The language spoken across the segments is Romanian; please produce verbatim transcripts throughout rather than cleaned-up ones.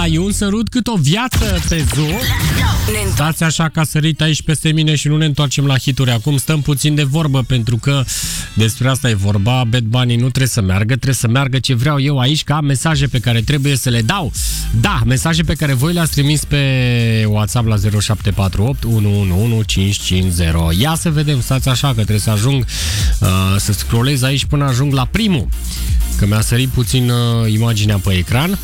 e un sărut cât o viață pe Zoo. Stați așa ca sărit aici peste mine și nu ne întoarcem la hituri. Acum stăm puțin de vorbă, pentru că despre asta e vorba. Bad Bunny nu trebuie să meargă, trebuie să meargă ce vreau eu aici, ca mesaje pe care trebuie să le dau. Da, mesaje pe care voi le-ați trimis pe WhatsApp la zero șapte patru opt unu unu unu cinci cinci zero. Ia să vedem, stați așa că trebuie să ajung uh, să scrollez aici până ajung la primul, că mi-a sărit puțin uh, imaginea pe ecran.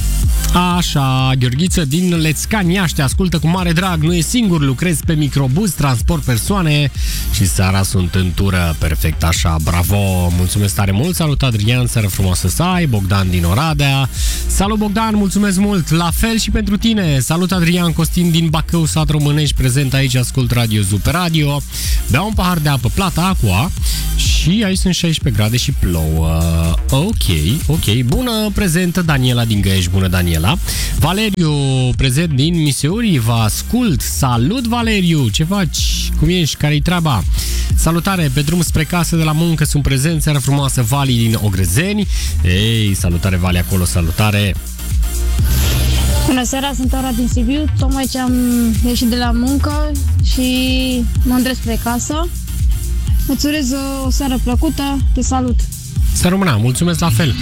Așa, Gheorghiță din Lețcani, Iași, te ascultă cu mare drag. Nu e singur, lucrez pe microbuz, transport persoane și seara sunt în tură. Perfect, așa, bravo, mulțumesc tare mult. Salut Adrian, seară frumoasă să ai. Bogdan din Oradea. Salut Bogdan, mulțumesc mult. La fel și pentru tine. Salut Adrian. Costin din Bacău, sat românești, prezent aici, ascult Radio Zoo pe radio. Beau un pahar de apă plată, aqua, și aici sunt șaisprezece grade și plouă. Ok, ok, bună prezentă Daniela din Găiești, bună Daniela. Valeriu, prezent din Miseuri, vă ascult. Salut Valeriu, ce faci? Cum ești? Care-i treaba? Salutare, pe drum spre casă de la muncă sunt prezent. Seara frumoasă, Vali din Ogrezeni. Ei, salutare Vali acolo, salutare. Bună seara, sunt Ora din Sibiu. Tocmai ce am ieșit de la muncă și mă îndrept spre casă. Îți urez o seară plăcută, te salut. Să rămână, mulțumesc la fel.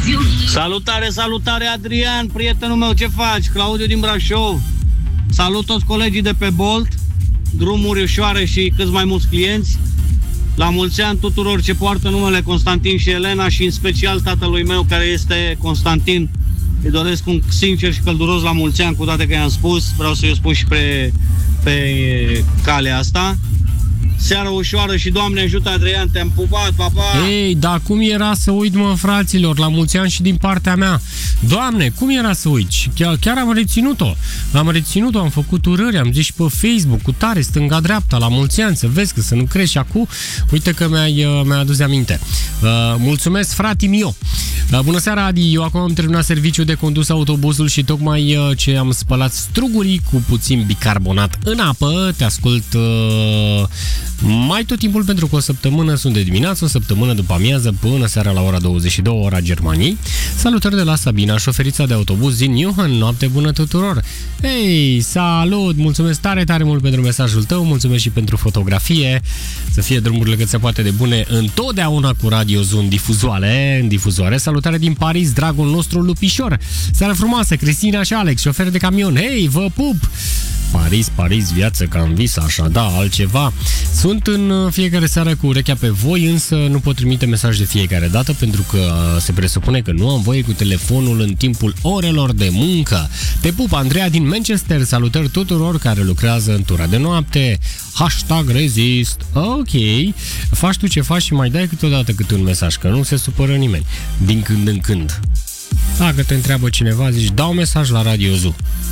Salutare, salutare Adrian, prietenul meu, ce faci? Claudiu din Brașov. Salut toți colegii de pe Bolt, drumuri ușoare și câți mai mulți clienți. La mulți ani tuturor ce poartă numele Constantin și Elena și în special tatălui meu care este Constantin. Îi doresc un sincer și călduros la mulți ani, cu toate că i-am spus, vreau să-i spun și pe, pe calea asta. Seară ușoară și Doamne ajută, Adrian, te-am pupat, pa, pa! Ei, dar cum era să uit, mă, fraților, la mulți ani și din partea mea? Doamne, cum era să uit? Chiar, chiar am reținut-o. Am reținut-o, am făcut urări, am zis și pe Facebook, cu tare, stânga-dreapta, la mulți ani, să vezi că să nu crești. Și acum, uite că mi-ai, mi-ai adus de aminte. Uh, mulțumesc, fratii mio! Uh, bună seara, Adi! Eu acum am terminat serviciul de condus autobuzul și tocmai uh, ce am spălat strugurii cu puțin bicarbonat în apă. Te ascult... Uh, mai tot timpul, pentru că o săptămână sunt de dimineață, o săptămână după amiază până seara la ora douăzeci și două, ora Germaniei. Salutări de la Sabina, șoferița de autobuz din Newhan. Noapte bună tuturor! Ei, salut! Mulțumesc tare, tare mult pentru mesajul tău, mulțumesc și pentru fotografie. Să fie drumurile cât se poate de bune întotdeauna cu Radio Zoo în difuzoare, în difuzoare. Salutare din Paris, dragul nostru Lupișor. Seară frumoasă, Cristina și Alex, șoferi de camion. Hei, vă pup! Paris, Paris, viață ca în vis, așa, da, altceva. Sunt în fiecare seară cu urechea pe voi, însă nu pot trimite mesaj de fiecare dată, pentru că se presupune că nu am voie cu telefonul în timpul orelor de muncă. Te pup, Andreea din Manchester, salutări tuturor care lucrează în tura de noapte. Hashtag rezist. Ok, faci tu ce faci și mai dai câteodată câte un mesaj, că nu se supără nimeni. Din când în când. Dacă te întreabă cineva, zici, dau mesaj la Radio Zoo.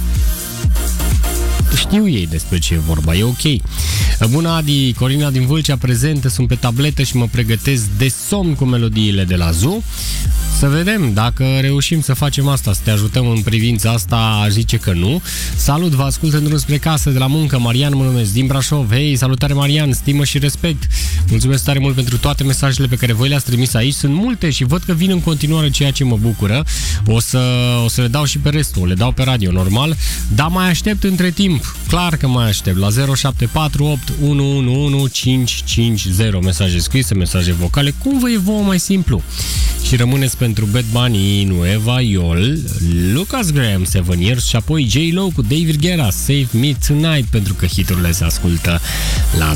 Știu ei despre ce e vorba, e ok. Bună, Adi, Corina din Vâlcea prezentă, sunt pe tabletă și mă pregătesc de somn cu melodiile de la Zoo. Să vedem dacă reușim să facem asta, să te ajutăm în privința asta, aș zice că nu. Salut, vă ascult în drum spre casă de la muncă, Marian mă numesc, din Brașov. Hei, salutare Marian, stimă și respect. Mulțumesc tare mult pentru toate mesajele pe care voi le-ați trimis aici, sunt multe și văd că vin în continuare, ceea ce mă bucură. O să, o să le dau și pe restul, le dau pe radio normal, dar mai aștept între timp, clar că mai aștept, la zero șapte patru opt unu unu unu cinci cinci zero, mesaje scrise, mesaje vocale, cum vă e vouă mai simplu. Și rămâneți pentru Bad Bunny, Nueva Iol, Lucas Graham, Seven Years și apoi J-Lo cu David Guetta, Save Me Tonight, pentru că hiturile se ascultă la